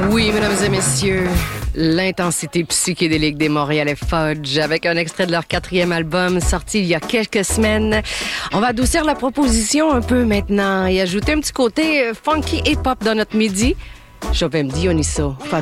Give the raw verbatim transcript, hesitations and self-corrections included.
Oui, mesdames et messieurs, l'intensité psychédélique des Montréalais Fudge avec un extrait de leur quatrième album sorti il y a quelques semaines. On va adoucir la proposition un peu maintenant et ajouter un petit côté funky hip-hop dans notre midi. Je vais me Dionyso.